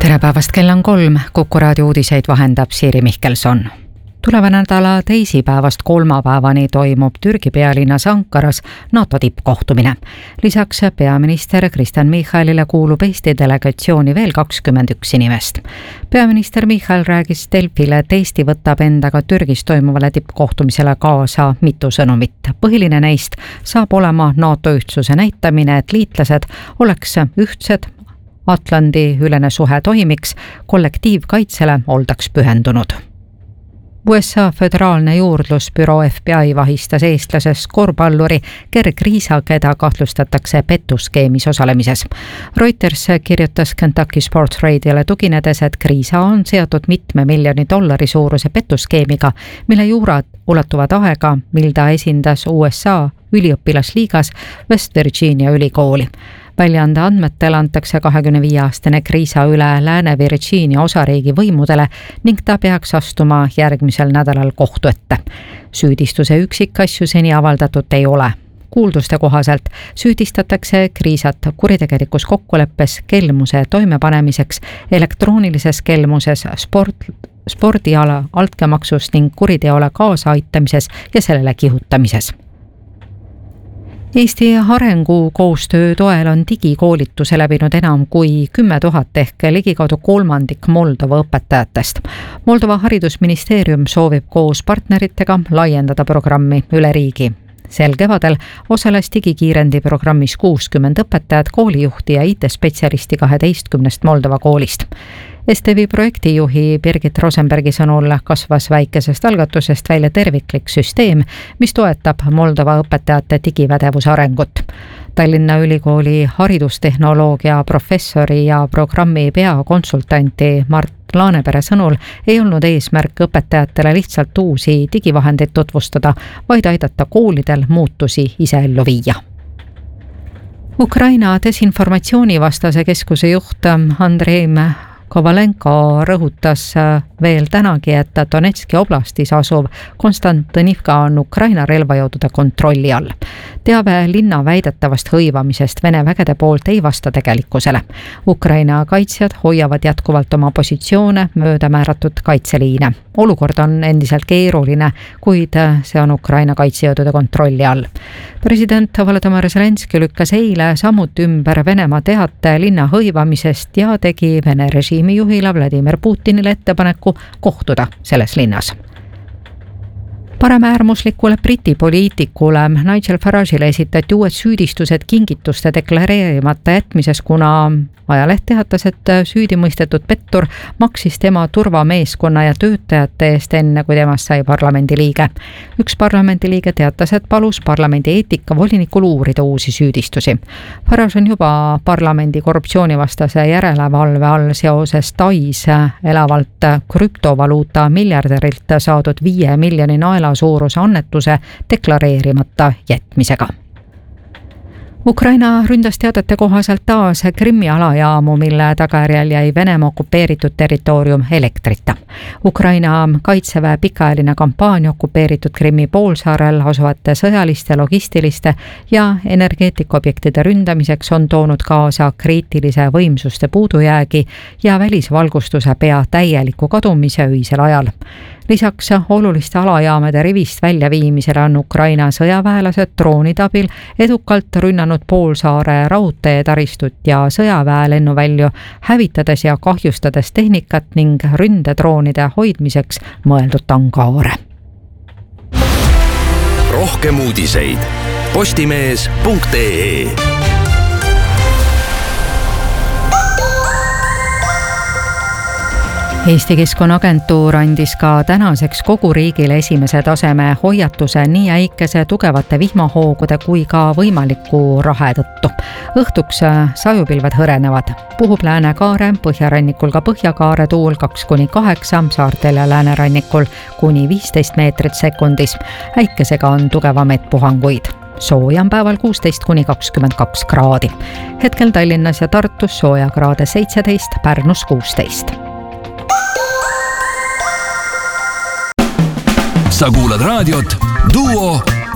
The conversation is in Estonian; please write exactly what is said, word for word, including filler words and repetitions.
Tere päevast, kell on kolm, Kuku raadio uudiseid vahendab Siiri Mihkelson. Tuleva nädala teisipäevast kolmapäevani toimub Türgi pealinnas Ankaras NATO tippkohtumine. Lisaks peaminister Kristen Michalile kuulub Eesti delegatsiooni veel kakskümmend üks inimest. Peaminister Michal räägis Delfile, et Eesti võtab endaga Türgis toimuvale tippkohtumisele kaasa mitu sõnumit. Põhiline neist saab olema NATO ühtsuse näitamine, et liitlased oleks ühtsed, Atlandi ülene suhe toimiks, kollektiivkaitsele oldaks pühendunud. U S A föderaalne juurdlusbüroo F B I vahistas eestlasest korvpalluri Gerg Riisa, keda kahtlustatakse pettuskeemis osalemises. Reuters kirjutas Kentucky Sports Radio'le tuginedes, et Riisa on seotud mitme miljoni dollari suuruse pettuskeemiga, mille juurad ulatuvad aega, mil ta esindas U S A üliõpilasliigas West Virginia ülikooli. Väljaande andmetel antakse kahekümne viie aastane Riisa üle Lääne-Virginia osariigi võimudele ning ta peaks astuma järgmisel nädalal kohtu ette. Süüdistuse üksikasju seni avaldatud ei ole. Kuulduste kohaselt süüdistatakse Riisat kuritegelikus kokkuleppes kelmuse toimepanemiseks, elektroonilises kelmuses, sport, spordiala altkäemaksus ning kuriteole kaasaaitamises ja sellele kihutamises. Eesti arengukoostöö toel on digikoolituse läbinud enam kui kümme tuhat ehk ligikaudu kolmandik Moldova õpetajatest. Moldova haridusministeerium soovib koos partneritega laiendada programmi üle riigi. Sel kevadel osales digikiirendi programmis kuuskümmend õpetajat, koolijuhti ja I T-spetsialisti kaheteistkümnest Moldova koolist. S T V projektijuhi Birgit Rosenbergi sõnul kasvas väikesest algatusest välja terviklik süsteem, mis toetab Moldova õpetajate digipädevuse arengut. Tallinna Ülikooli haridustehnoloogia professori ja programmi peakonsultanti Mart Laanepere sõnul ei olnud eesmärk õpetajatele lihtsalt uusi digivahendeid tutvustada, vaid aidata koolidel muutusi ise ellu viia. Ukraina desinformatsioonivastase keskuse juht Andrei Kovalenko rõhutas veel tänagi, et Donetski oblastis asuv Konstantinivka on Ukraina relvajõudude kontrolli all. Teave linna väidetavast hõivamisest Vene vägede poolt ei vasta tegelikkusele. Ukraina kaitsjad hoiavad jätkuvalt oma positsioone mööda määratud kaitseliine. Olukord on endiselt keeruline, kuid see on Ukraina kaitsejõudude kontrolli all. President Volodymyr Zelenski lükkas eile samuti ümber Venemaa teate linna hõivamisest ja tegi Vene režiimi juhile Vladimir Putinile ettepaneku kohtuda selles linnas. Paremäärmuslikule Briti poliitikule Nigel Farage'ile esitati uued süüdistused kingituste deklareerimata jätmises, kuna ajaleht teatas, et süüdimõistetud pettur maksis tema turvameeskonna ja töötajate eest enne, kui temast sai parlamendiliige. Üks parlamendiliige teatas, et palus parlamendi eetikavolinikul uurida uusi süüdistusi. Farage on juba parlamendi korruptsioonivastase järelevalve all seoses Tais elavalt krüptovaluuta miljarderilt saadud viie miljoni naela suuruse annetuse deklareerimata jätmisega. Ukraina ründas teadete kohaselt taas Krimmi alajaamu, mille tagajärjel jäi Venemaa okupeeritud territoorium elektrita. Ukraina kaitseväe pikaajaline kampaania okupeeritud Krimmi poolsaarel asuvate sõjaliste, logistiliste ja energeetikaobjektide ründamiseks on toonud kaasa kriitilise võimsuste puudujäägi ja välisvalgustuse pea täieliku kadumise öisel ajal. Lisaks oluliste alajaamade rivist väljaviimisele on Ukraina sõjaväelased droonide abil edukalt rünnanud poolsaare raudteetaristut ja sõjaväe lennuvälju, hävitades ja kahjustades tehnikat ning ründedroonide hoidmiseks mõeldud angaare. Rohkem uudiseid postimees punkt ee. Eesti Keskkonnaagentuur andis ka tänaseks kogu riigile esimese taseme hoiatuse nii äikese tugevate vihmahoogude kui ka võimaliku rahe tõttu. Õhtuks sajupilved hõrenevad. Puhub Lääne-Kaare, põhjarannikul ka Põhjakaare tuul kaks kuni kaheksa, saartel ja läänerannikul kuni viisteist meetrit sekundis. Äikesega on tugevamaid puhanguid. Sooja on päeval kuusteist kuni kakskümmend kaks kraadi. Hetkel Tallinnas ja Tartus sooja kraade seitseteist, Pärnus kuusteist. Sa kuulad raadiot Duo